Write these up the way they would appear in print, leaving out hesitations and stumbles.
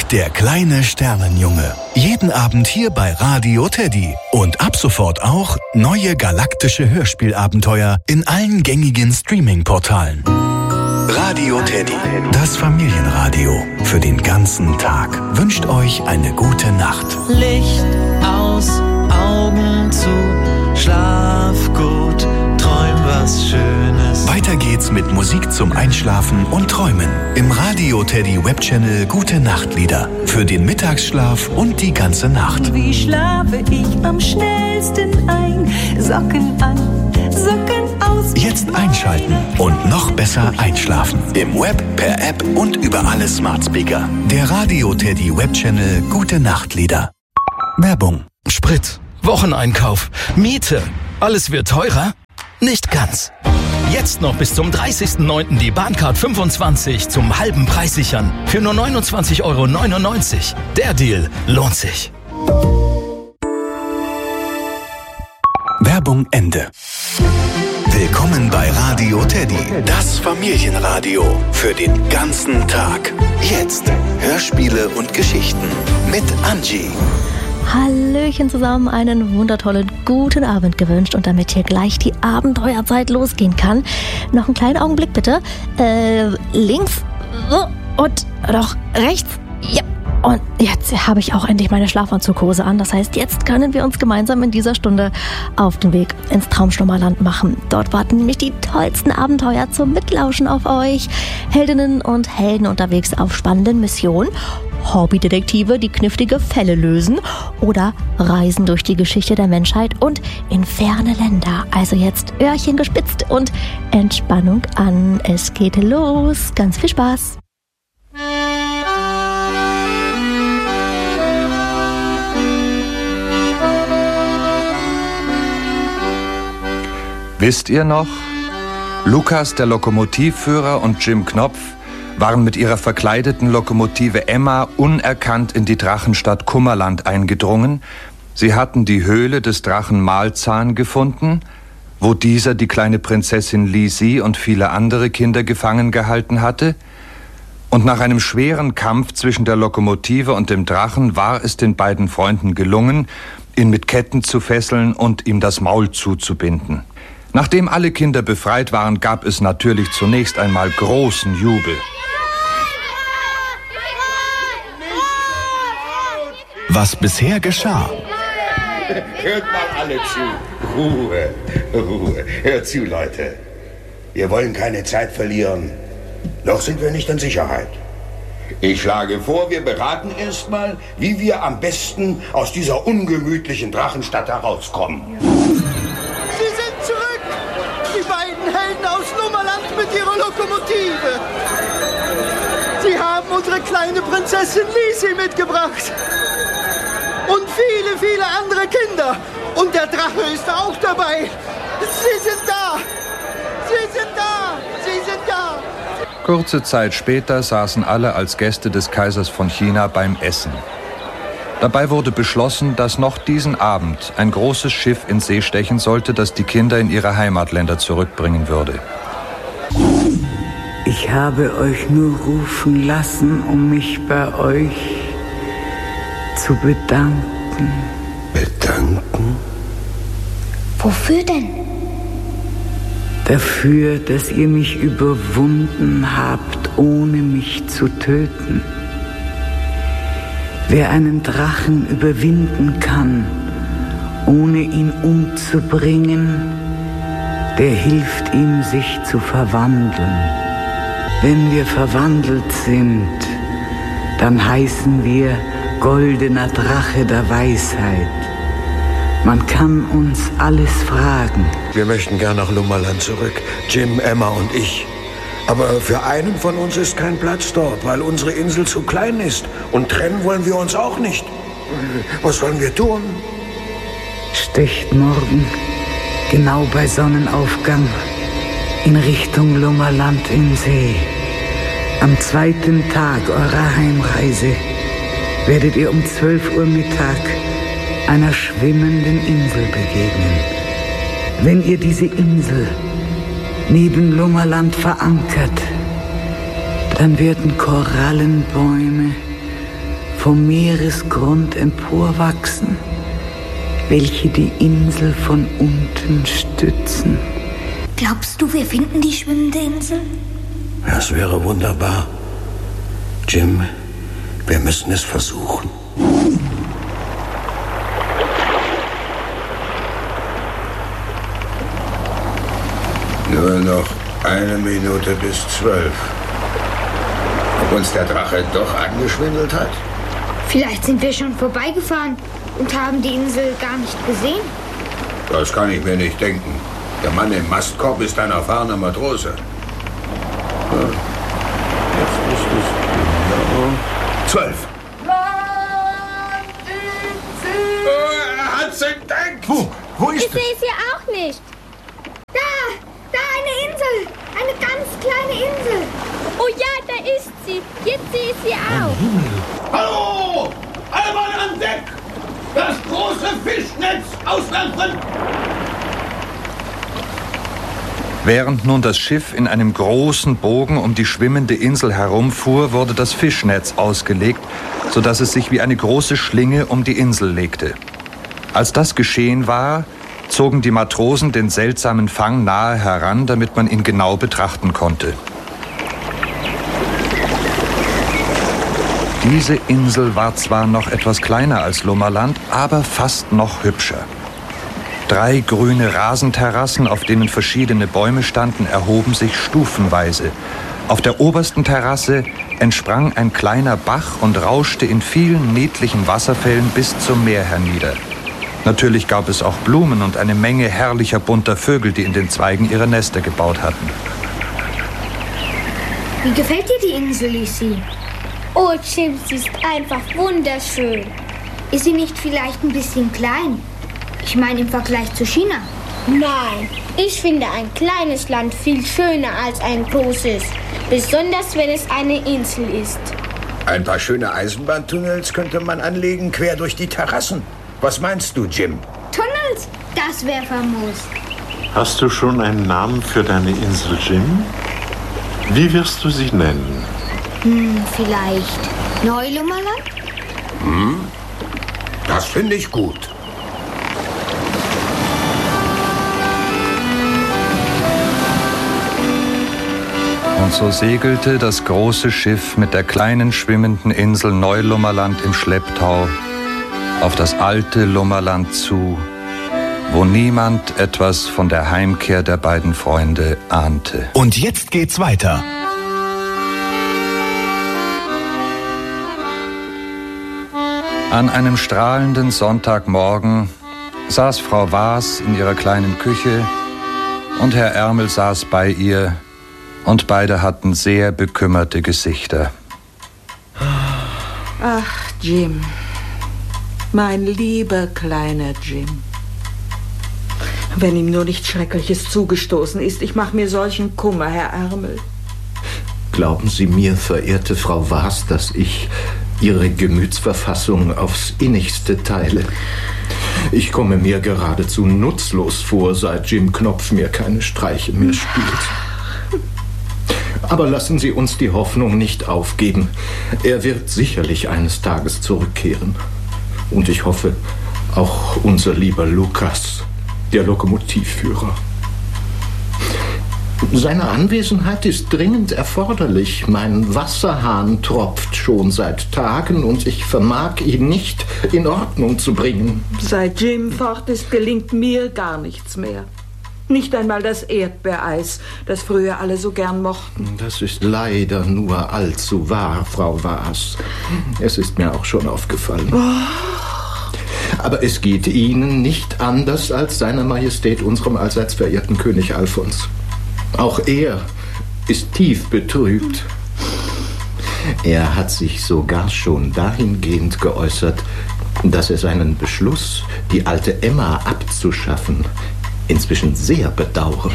Der kleine Sternenjunge. Jeden Abend hier bei Radio Teddy. Und ab sofort auch neue galaktische Hörspielabenteuer in allen gängigen Streaming-Portalen. Radio Teddy. Das Familienradio. Für den ganzen Tag. Wünscht euch eine gute Nacht. Licht aus, Augen zu, schlaf gut, träum was Schönes. Weiter geht's mit Musik zum Einschlafen und Träumen. Im Radio Teddy Webchannel Gute Nachtlieder. Für den Mittagsschlaf und die ganze Nacht. Wie schlafe ich am schnellsten ein? Socken an, Socken aus. Jetzt einschalten und noch besser einschlafen. Im Web, per App und über alle Smart Speaker. Der Radio Teddy Webchannel Gute Nachtlieder. Werbung. Sprit, Wocheneinkauf, Miete. Alles wird teurer? Nicht ganz. Jetzt noch bis zum 30.09. die Bahncard 25 zum halben Preis sichern. Für nur 29,99 €. Der Deal lohnt sich. Werbung Ende. Willkommen bei Radio Teddy, das Familienradio. Für den ganzen Tag. Jetzt Hörspiele und Geschichten mit Angie. Hallöchen zusammen, einen wundervollen guten Abend gewünscht und damit hier gleich die Abenteuerzeit losgehen kann. Noch einen kleinen Augenblick bitte. Links und noch rechts. Ja. Und jetzt habe ich auch endlich meine Schlafanzughose an. Das heißt, jetzt können wir uns gemeinsam in dieser Stunde auf den Weg ins Traumschlummerland machen. Dort warten nämlich die tollsten Abenteuer zum Mitlauschen auf euch. Heldinnen und Helden unterwegs auf spannenden Missionen. Hobbydetektive, die knifflige Fälle lösen oder reisen durch die Geschichte der Menschheit und in ferne Länder. Also jetzt Öhrchen gespitzt und Entspannung an. Es geht los. Ganz viel Spaß. Wisst ihr noch? Lukas, der Lokomotivführer, und Jim Knopf waren mit ihrer verkleideten Lokomotive Emma unerkannt in die Drachenstadt Kummerland eingedrungen. Sie hatten die Höhle des Drachen Malzahn gefunden, wo dieser die kleine Prinzessin Lisi und viele andere Kinder gefangen gehalten hatte. Und nach einem schweren Kampf zwischen der Lokomotive und dem Drachen war es den beiden Freunden gelungen, ihn mit Ketten zu fesseln und ihm das Maul zuzubinden. Nachdem alle Kinder befreit waren, gab es natürlich zunächst einmal großen Jubel. Was bisher geschah. Hört mal alle zu. Ruhe, Ruhe. Hört zu, Leute. Wir wollen keine Zeit verlieren. Noch sind wir nicht in Sicherheit. Ich schlage vor, wir beraten erstmal, wie wir am besten aus dieser ungemütlichen Drachenstadt herauskommen. Sie sind zurück! Die beiden Helden aus Lummerland mit ihrer Lokomotive. Sie haben unsere kleine Prinzessin Lisi mitgebracht. Und viele, viele andere Kinder. Und der Drache ist auch dabei. Sie sind da! Sie sind da! Sie sind da! Kurze Zeit später saßen alle als Gäste des Kaisers von China beim Essen. Dabei wurde beschlossen, dass noch diesen Abend ein großes Schiff in See stechen sollte, das die Kinder in ihre Heimatländer zurückbringen würde. Ich habe euch nur rufen lassen, um mich bei euch zu bedanken. Bedanken? Wofür denn? Dafür, dass ihr mich überwunden habt, ohne mich zu töten. Wer einen Drachen überwinden kann, ohne ihn umzubringen, der hilft ihm, sich zu verwandeln. Wenn wir verwandelt sind, dann heißen wir goldener Drache der Weisheit. Man kann uns alles fragen. Wir möchten gern nach Lummerland zurück. Jim, Emma und ich. Aber für einen von uns ist kein Platz dort, weil unsere Insel zu klein ist. Und trennen wollen wir uns auch nicht. Was sollen wir tun? Stecht morgen, genau bei Sonnenaufgang, in Richtung Lummerland in See. Am 2. Tag eurer Heimreise werdet ihr um 12 Uhr Mittag einer schwimmenden Insel begegnen. Wenn ihr diese Insel neben vom Meeresgrund emporwachsen, welche die Insel von unten stützen. Glaubst du, wir finden die schwimmende Insel? Das wäre wunderbar. Jim, wir müssen es versuchen. Nur noch 1 Minute bis 12. Ob uns der Drache doch angeschwindelt hat? Vielleicht sind wir schon vorbeigefahren und haben die Insel gar nicht gesehen. Das kann ich mir nicht denken. Der Mann im Mastkorb ist ein erfahrener Matrose. Ja. Jetzt ist es genau 12. Er hat's entdeckt! Wo ist Ich sehe sie auch nicht. Da eine Insel. Eine ganz kleine Insel. Oh ja, da ist sie. Jetzt sehe ich sie auch. Hallo! Alle Mann an Deck! Das große Fischnetz auswerfen! Während nun das Schiff in einem großen Bogen um die schwimmende Insel herumfuhr, wurde das Fischnetz ausgelegt, sodass es sich wie eine große Schlinge um die Insel legte. Als das geschehen war, zogen die Matrosen den seltsamen Fang nahe heran, damit man ihn genau betrachten konnte. Diese Insel war zwar noch etwas kleiner als Lummerland, aber fast noch hübscher. 3 grüne Rasenterrassen, auf denen verschiedene Bäume standen, erhoben sich stufenweise. Auf der obersten Terrasse entsprang ein kleiner Bach und rauschte in vielen niedlichen Wasserfällen bis zum Meer hernieder. Natürlich gab es auch Blumen und eine Menge herrlicher bunter Vögel, die in den Zweigen ihre Nester gebaut hatten. Wie gefällt dir die Insel, Lisi? Oh, Jim, sie ist einfach wunderschön. Ist sie nicht vielleicht ein bisschen klein? Ich meine im Vergleich zu China. Nein, ich finde ein kleines Land viel schöner als ein großes. Besonders wenn es eine Insel ist. Ein paar schöne Eisenbahntunnels könnte man anlegen, quer durch die Terrassen. Was meinst du, Jim? Tunnels? Das wäre famos. Hast du schon einen Namen für deine Insel, Jim? Wie wirst du sie nennen? Vielleicht Neulummerland? Das finde ich gut. Und so segelte das große Schiff mit der kleinen schwimmenden Insel Neulummerland im Schlepptau auf das alte Lummerland zu, wo niemand etwas von der Heimkehr der beiden Freunde ahnte. Und jetzt geht's weiter. An einem strahlenden Sonntagmorgen saß Frau Waas in ihrer kleinen Küche und Herr Ärmel saß bei ihr und beide hatten sehr bekümmerte Gesichter. Ach, Jim. Mein lieber kleiner Jim. Wenn ihm nur nichts Schreckliches zugestoßen ist, ich mache mir solchen Kummer, Herr Ärmel. Glauben Sie mir, verehrte Frau Waas, dass ich Ihre Gemütsverfassung aufs Innigste teile. Ich komme mir geradezu nutzlos vor, seit Jim Knopf mir keine Streiche mehr spielt. Aber lassen Sie uns die Hoffnung nicht aufgeben. Er wird sicherlich eines Tages zurückkehren. Und ich hoffe, auch unser lieber Lukas, der Lokomotivführer. Seine Anwesenheit ist dringend erforderlich. Mein Wasserhahn tropft schon seit Tagen und ich vermag ihn nicht in Ordnung zu bringen. Seit Jim fort ist, gelingt mir gar nichts mehr. Nicht einmal das Erdbeereis, das früher alle so gern mochten. Das ist leider nur allzu wahr, Frau Waas. Es ist mir auch schon aufgefallen. Aber es geht Ihnen nicht anders als seiner Majestät, unserem allseits verehrten König Alfons. Auch er ist tief betrübt. Er hat sich sogar schon dahingehend geäußert, dass er seinen Beschluss, die alte Emma abzuschaffen, inzwischen sehr bedauere.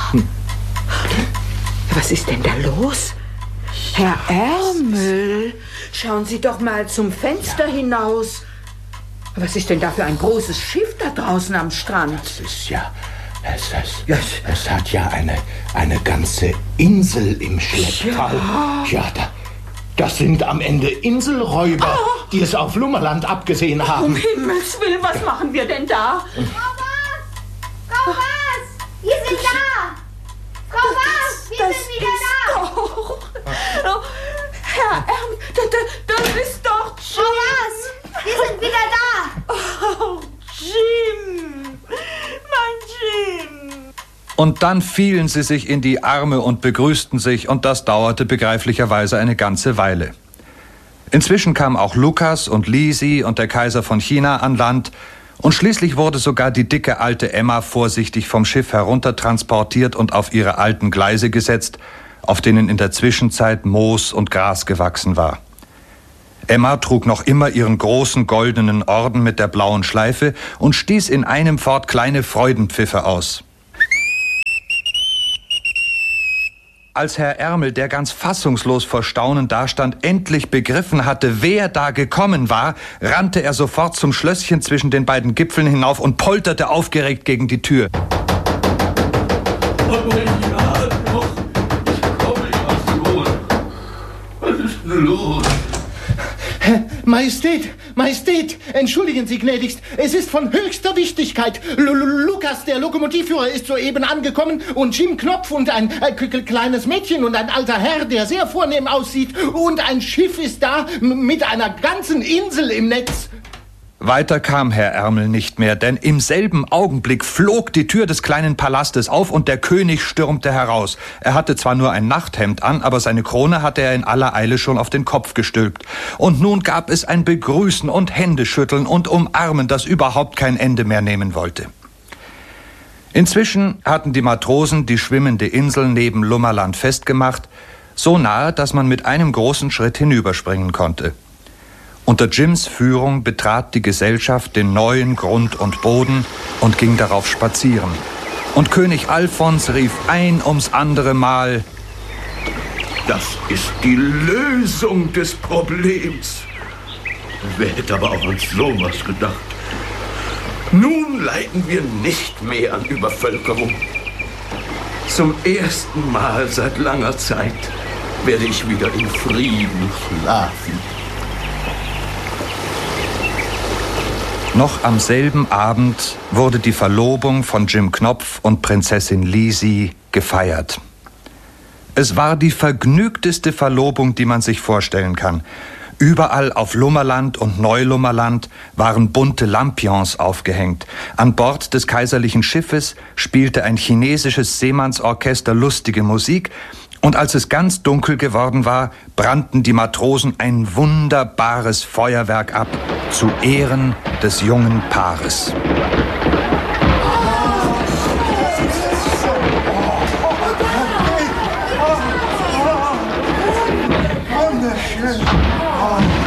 Was ist denn da los? Herr Ärmel, schauen Sie doch mal zum Fenster hinaus. Was ist denn da für ein großes Schiff da draußen am Strand? Das ist ja... Es hat ja eine ganze Insel im Schlepptau. Ja, das sind am Ende Inselräuber. die es auf Lummerland abgesehen haben. Um Himmels Willen, was machen wir denn da? Frau Was! Wir sind da! Frau Was! Wir sind wieder da! Oh, Herr Ärmel, das ist doch Jim! Frau Was! Wir sind wieder da! Oh, Jim! Mein Jim! Und dann fielen sie sich in die Arme und begrüßten sich, und das dauerte begreiflicherweise eine ganze Weile. Inzwischen kamen auch Lukas und Lisi und der Kaiser von China an Land, und schließlich wurde sogar die dicke alte Emma vorsichtig vom Schiff heruntertransportiert und auf ihre alten Gleise gesetzt, auf denen in der Zwischenzeit Moos und Gras gewachsen war. Emma trug noch immer ihren großen goldenen Orden mit der blauen Schleife und stieß in einem Fort kleine Freudenpfiffe aus. Als Herr Ärmel, der ganz fassungslos vor Staunen dastand, endlich begriffen hatte, wer da gekommen war, rannte er sofort zum Schlösschen zwischen den beiden Gipfeln hinauf und polterte aufgeregt gegen die Tür. Was ist denn los? Majestät, Majestät, entschuldigen Sie gnädigst, es ist von höchster Wichtigkeit. Lukas, der Lokomotivführer, ist soeben angekommen und Jim Knopf und ein kleines Mädchen und ein alter Herr, der sehr vornehm aussieht, und ein Schiff ist da mit einer ganzen Insel im Netz. Weiter kam Herr Ärmel nicht mehr, denn im selben Augenblick flog die Tür des kleinen Palastes auf und der König stürmte heraus. Er hatte zwar nur ein Nachthemd an, aber seine Krone hatte er in aller Eile schon auf den Kopf gestülpt. Und nun gab es ein Begrüßen und Händeschütteln und Umarmen, das überhaupt kein Ende mehr nehmen wollte. Inzwischen hatten die Matrosen die schwimmende Insel neben Lummerland festgemacht, so nahe, dass man mit einem großen Schritt hinüberspringen konnte. Unter Jims Führung betrat die Gesellschaft den neuen Grund und Boden und ging darauf spazieren. Und König Alfons rief ein ums andere Mal: Das ist die Lösung des Problems. Wer hätte aber auch an sowas gedacht? Nun leiden wir nicht mehr an Übervölkerung. Zum ersten Mal seit langer Zeit werde ich wieder in Frieden schlafen. Noch am selben Abend wurde die Verlobung von Jim Knopf und Prinzessin Lisi gefeiert. Es war die vergnügteste Verlobung, die man sich vorstellen kann. Überall auf Lummerland und Neulummerland waren bunte Lampions aufgehängt. An Bord des kaiserlichen Schiffes spielte ein chinesisches Seemannsorchester lustige Musik. Und als es ganz dunkel geworden war, brannten die Matrosen ein wunderbares Feuerwerk ab, zu Ehren des jungen Paares. Wunderschön.